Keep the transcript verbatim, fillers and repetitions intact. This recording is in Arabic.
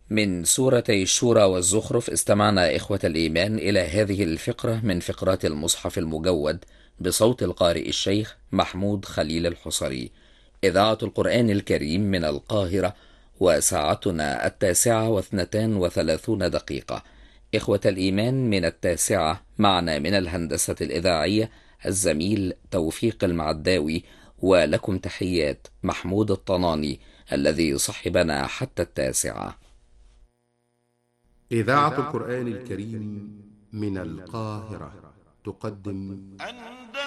من سورتي الشورى والزخرف استمعنا إخوة الإيمان إلى هذه الفقرة من فقرات المصحف المجود بصوت القارئ الشيخ محمود خليل الحصري. إذاعة القرآن الكريم من القاهرة، وساعتنا التاسعة واثنتان وثلاثون دقيقة. إخوة الإيمان، من التاسعة معنا من الهندسة الإذاعية الزميل توفيق المعداوي، ولكم تحيات محمود الطناني الذي صحبنا حتى التاسعة. إذاعة القرآن الكريم من القاهرة تقدم